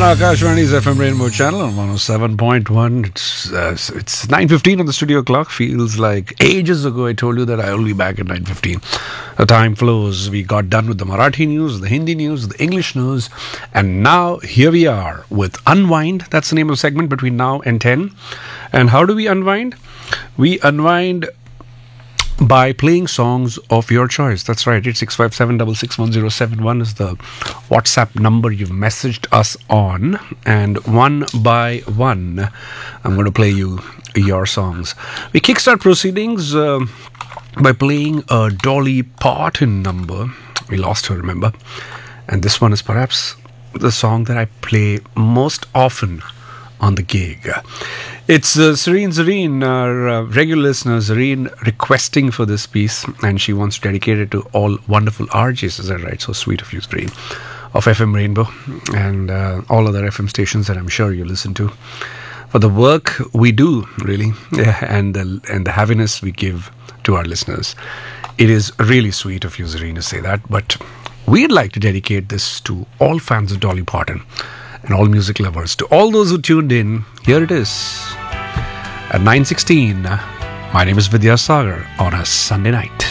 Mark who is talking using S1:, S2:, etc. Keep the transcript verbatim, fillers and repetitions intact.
S1: on Akashvani's F M Rainbow channel on one oh seven point one. It's uh, it's nine fifteen on the studio clock. Feels like ages ago I told you that I will be back at nine fifteen. The time flows. We got done with the Marathi news, the Hindi news, the English news, and now here we are with Unwind. That's the name of the segment between now and ten. And how do we unwind? We unwind by playing songs of your choice. That's right. eight six five seven six six one zero seven one is the WhatsApp number you've messaged us on. And one by one, I'm going to play you your songs. We kickstart proceedings uh, by playing a Dolly Parton number. We lost her, remember? And this one is perhaps the song that I play most often on the gig. It's uh, Serene Zareen, our uh, regular listener, Zareen, requesting for this piece, and she wants to dedicate it to all wonderful R Js. Is that right? So sweet of you, Zareen, of F M Rainbow and uh, all other F M stations that I'm sure you listen to, for the work we do, really, yeah, and the, and the happiness we give to our listeners. It is really sweet of you, Zareen, to say that, but we'd like to dedicate this to all fans of Dolly Parton and all music lovers. To all those who tuned in, here it is at nine sixteen. My name is Vidya Sagar on a Sunday night.